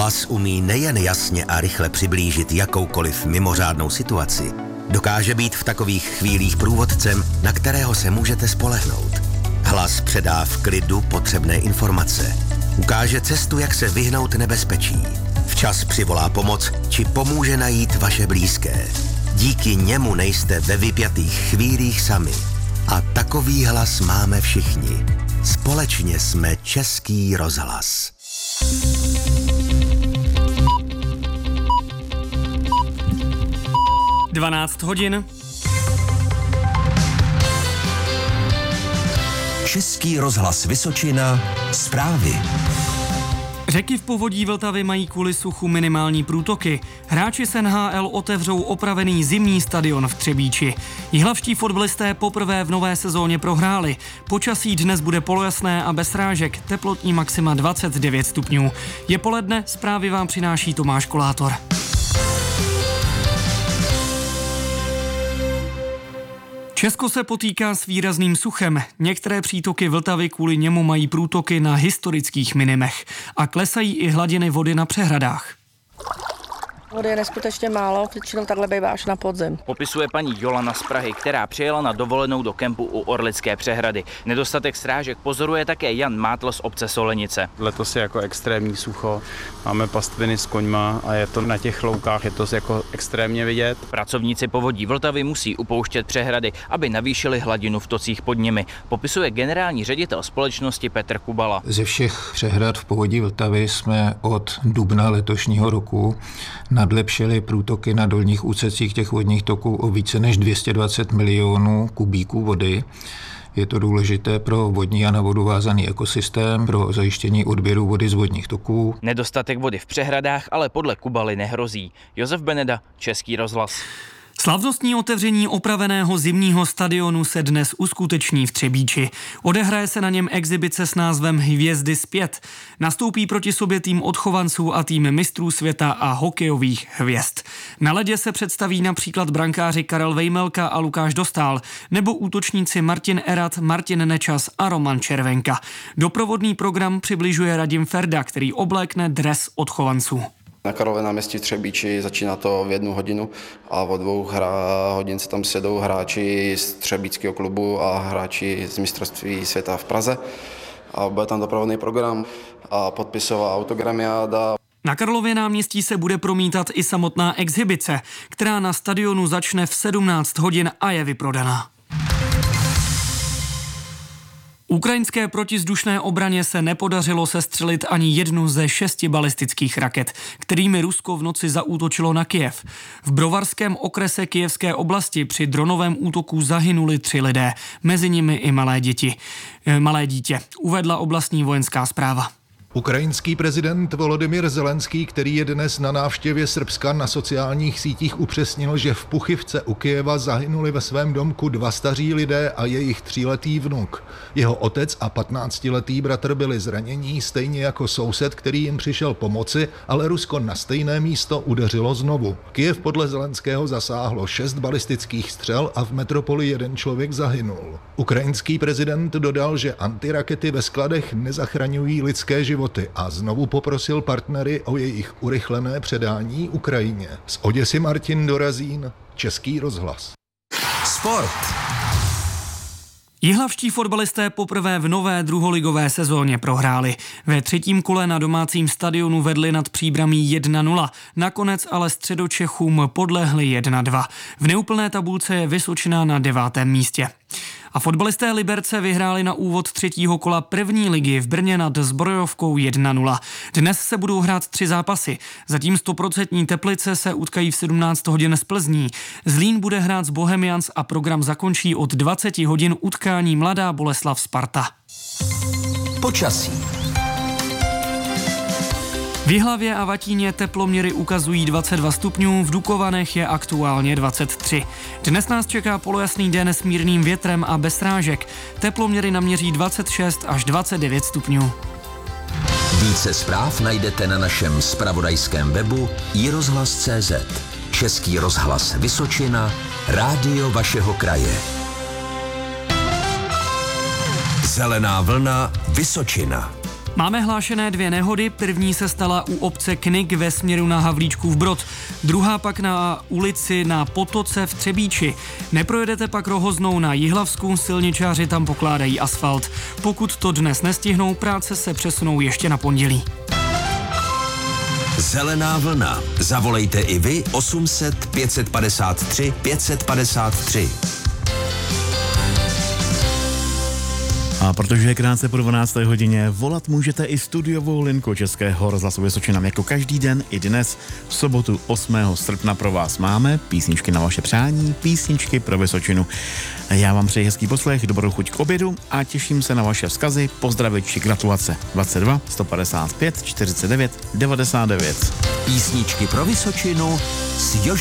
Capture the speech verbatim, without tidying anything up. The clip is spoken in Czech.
Hlas umí nejen jasně a rychle přiblížit jakoukoliv mimořádnou situaci, dokáže být v takových chvílích průvodcem, na kterého se můžete spolehnout. Hlas předá v klidu potřebné informace. Ukáže cestu, jak se vyhnout nebezpečí. Včas přivolá pomoc, či pomůže najít vaše blízké. Díky němu nejste ve vypjatých chvílích sami. A takový hlas máme všichni. Společně jsme Český rozhlas. dvanáct hodin. Český rozhlas Vysočina. Zprávy. Řeky v povodí Vltavy mají kvůli suchu minimální průtoky. Hráči z N H L otevřou opravený zimní stadion v Třebíči. Jihlavští fotbalisté poprvé v nové sezóně prohráli. Počasí dnes bude polojasné a bez srážek, teplotní maxima dvacet devět stupňů. Je poledne, zprávy vám přináší Tomáš Kolátor. Česko se potýká s výrazným suchem. Některé přítoky Vltavy kvůli němu mají průtoky na historických minimech a klesají i hladiny vody na přehradách. Vody je neskutečně málo, většinou takhle bývá až na podzim. Popisuje paní Jolana z Prahy, která přijela na dovolenou do kempu u Orlické přehrady. Nedostatek srážek pozoruje také Jan Mátl z obce Solenice. Letos je jako extrémní sucho, máme pastviny s koňma a je to na těch loukách, je to jako extrémně vidět. Pracovníci povodí Vltavy musí upouštět přehrady, aby navýšili hladinu v tocích pod nimi, popisuje generální ředitel společnosti Petr Kubala. Ze všech přehrad v povodí Vltavy jsme od dubna letošního roku nadlepšili průtoky na dolních úsecích těch vodních toků o více než dvě stě dvacet milionů kubíků vody. Je to důležité pro vodní a na vodu vázaný ekosystém, pro zajištění odběru vody z vodních toků. Nedostatek vody v přehradách ale podle Kubaly nehrozí. Josef Beneda, Český rozhlas. Slavnostní otevření opraveného zimního stadionu se dnes uskuteční v Třebíči. Odehraje se na něm exibice s názvem Hvězdy zpět. Nastoupí proti sobě tým odchovanců a tým mistrů světa a hokejových hvězd. Na ledě se představí například brankáři Karel Vejmelka a Lukáš Dostál nebo útočníci Martin Erat, Martin Nečas a Roman Červenka. Doprovodný program přibližuje Radim Ferda, který oblékne dres odchovanců. Na Karlově náměstí v Třebíči začíná to v jednu hodinu a o dvou hra, hodin se tam sedou hráči z třebíčského klubu a hráči z mistrovství světa v Praze. A bude tam doprovodný program a podpisová autogramiáda. Na Karlově náměstí se bude promítat i samotná exhibice, která na stadionu začne v sedmnáct hodin a je vyprodaná. Ukrajinské protizdušné obraně se nepodařilo sestřelit ani jednu ze šesti balistických raket, kterými Rusko v noci zaútočilo na Kyjev. V brovarském okrese Kyjevské oblasti při dronovém útoku zahynuli tři lidé, mezi nimi i malé děti. Malé dítě, uvedla oblastní vojenská správa. Ukrajinský prezident Volodymyr Zelenský, který je dnes na návštěvě Srbska, na sociálních sítích upřesnil, že v Puchivce u Kyjeva zahynuli ve svém domku dva staří lidé a jejich tříletý vnuk. Jeho otec a patnáctiletý bratr byli zranění, stejně jako soused, který jim přišel pomoci, ale Rusko na stejné místo udeřilo znovu. Kyjev podle Zelenského zasáhlo šest balistických střel a v metropoli jeden člověk zahynul. Ukrajinský prezident dodal, že antirakety ve skladech nezachraňují lidské životy a znovu poprosil partnery o jejich urychlené předání Ukrajině. Z Oděsy Martin Dorazín, Český rozhlas. Sport. Jihlavští fotbalisté poprvé v nové druholigové sezóně prohráli. Ve třetím kole na domácím stadionu vedli nad Příbramí jedna nula. Nakonec ale Středočechům podlehli jedna dva. V neúplné tabulce je Vysočina na devátém místě. A fotbalisté Liberce vyhráli na úvod třetího kola první ligy v Brně nad Zbrojovkou jedna nula. Dnes se budou hrát tři zápasy. Zatím stoprocentní Teplice se utkají v sedmnáct hodin z Plzní. Zlín bude hrát s Bohemians a program zakončí od dvacet hodin utkání Mladá Boleslav Sparta. Počasí. V Jihlavě a Vatíně teploměry ukazují dvacet dva stupňů, v Dukovanech je aktuálně dvacet tři. Dnes nás čeká polojasný den s mírným větrem a bez srážek. Teploměry naměří dvacet šest až dvacet devět stupňů. Více zpráv najdete na našem zpravodajském webu i rozhlas tečka cé zet. Český rozhlas Vysočina, rádio vašeho kraje. Zelená vlna Vysočina. Máme hlášené dvě nehody, první se stala u obce Knik ve směru na Havlíčkův Brod, druhá pak na ulici na Potoce v Třebíči. Neprojedete pak Rohoznou na Jihlavsku, silničáři tam pokládají asfalt. Pokud to dnes nestihnou, práce se přesunou ještě na pondělí. Zelená vlna. Zavolejte i vy osm set pět padesát tři pět padesát tři. A protože je krátce po dvanácté hodině, volat můžete i studiovou linku Českého rozhlasu Vysočina. Jako každý den i dnes v sobotu osmého srpna pro vás máme písničky na vaše přání, písničky pro Vysočinu. Já vám přeji hezký poslech, dobrou chuť k obědu a těším se na vaše vzkazy, pozdravy či gratulace. dvacet dva sto padesát pět čtyřicet devět devadesát devět. Písničky pro Vysočinu s Jožou